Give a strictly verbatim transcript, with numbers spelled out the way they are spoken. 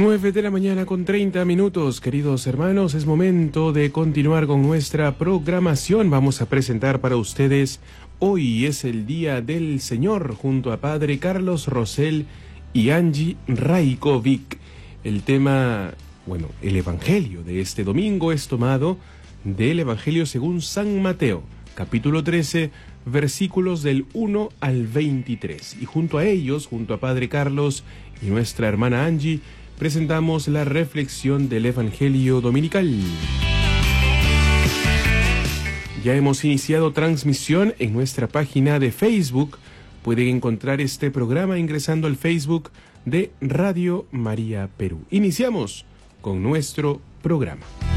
nueve de la mañana con treinta minutos, queridos hermanos, es momento de continuar con nuestra programación. Vamos a presentar para ustedes Hoy es el Día del Señor, junto a Padre Carlos Rosell y Angie Raikovic. El tema, bueno, el Evangelio de este domingo es tomado del Evangelio según San Mateo, capítulo trece, versículos del uno al veintitrés. Y junto a ellos, junto a Padre Carlos y nuestra hermana Angie, presentamos la reflexión del Evangelio dominical. Ya hemos iniciado transmisión en nuestra página de Facebook. Pueden encontrar este programa ingresando al Facebook de Radio María Perú. Iniciamos con nuestro programa.